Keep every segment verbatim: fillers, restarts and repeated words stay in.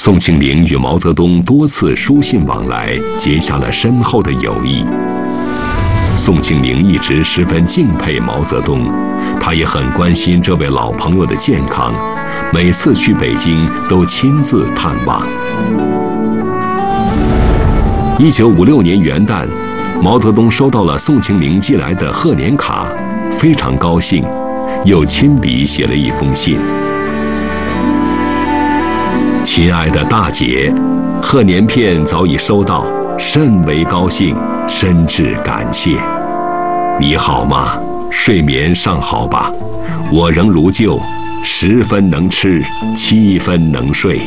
宋庆龄与毛泽东多次书信往来，结下了深厚的友谊。宋庆龄一直十分敬佩毛泽东，他也很关心这位老朋友的健康，每次去北京都亲自探望。一九五六年元旦，毛泽东收到了宋庆龄寄来的贺年卡，非常高兴，又亲笔写了一封信。亲爱的大姐，贺年片早已收到，甚为高兴，深挚感谢。你好吗？睡眠尚好吧？我仍如旧，十分能吃，七分能睡。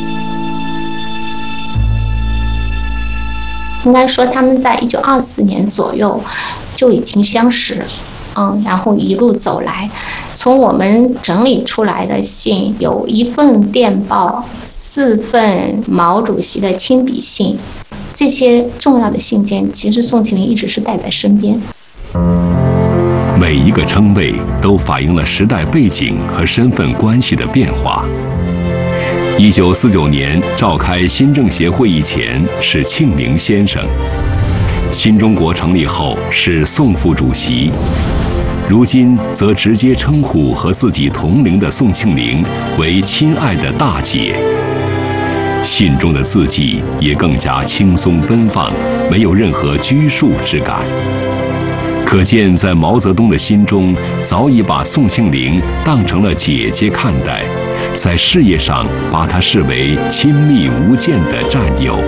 应该说他们在一九二四年左右就已经相识，嗯，然后一路走来，从我们整理出来的信有一份电报，四份毛主席的亲笔信，这些重要的信件其实宋庆龄一直是带在身边。 每一个称谓都反映了时代背景和身份关系的变化。一九四九年召开新政协会议前是庆龄先生，新中国成立后是宋副主席，如今则直接称呼和自己同龄的宋庆龄为亲爱的大姐。信中的字迹也更加轻松奔放，没有任何拘束之感。可见在毛泽东的心中，早已把宋庆龄当成了姐姐看待，在事业上把她视为亲密无间的战友。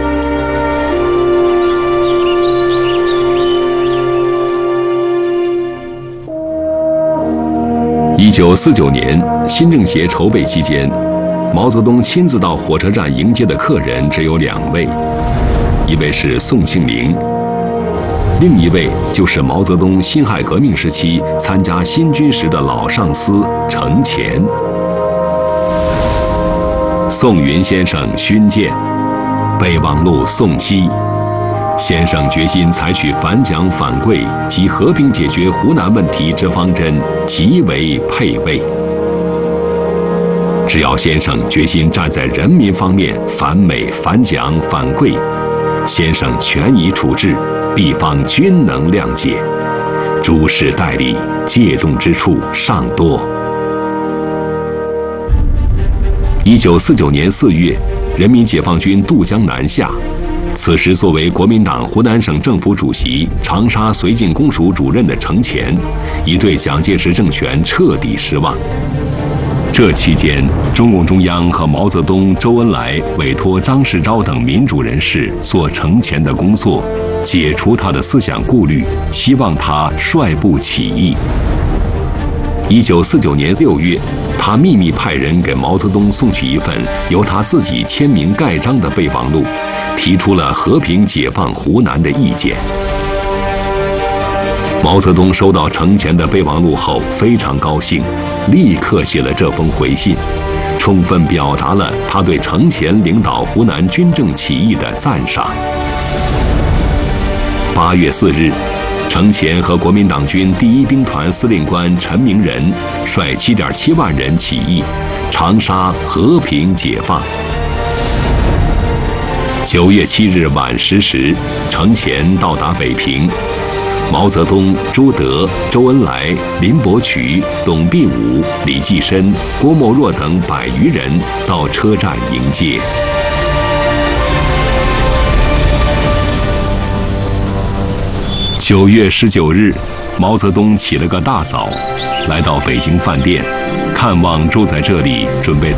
一九四九年新政协筹备期间，毛泽东亲自到火车站迎接的客人只有两位，一位是宋庆龄，另一位就是毛泽东辛亥革命时期参加新军时的老上司程潜。宋云先生勋鉴，备忘录宋熙。先生决心采取反蒋反桂及和平解决湖南问题之方针，极为佩慰。只要先生决心站在人民方面，反美反蒋反桂，先生全以处置，必方均能谅解。诸事代理，借重之处尚多。一九四九年四月，人民解放军渡江南下。此时，作为国民党湖南省政府主席、长沙绥靖公署主任的程潜，已对蒋介石政权彻底失望。这期间，中共中央和毛泽东、周恩来委托张世钊等民主人士做程潜的工作，解除他的思想顾虑，希望他率部起义。一九四九年六月，他秘密派人给毛泽东送去一份由他自己签名盖章的备忘录，提出了和平解放湖南的意见。毛泽东收到程潜的备忘录后非常高兴，立刻写了这封回信，充分表达了他对程潜领导湖南军政起义的赞赏。八月四日，程潜和国民党军第一兵团司令官陈明仁率 七点七万人起义，长沙和平解放。九月七日晚十时，程潜到达北平，毛泽东、朱德、周恩来、林伯渠、董必武、李济深、郭沫若等百余人到车站迎接。九月十九日，毛泽东起了个大早，来到北京饭店，看望住在这里准备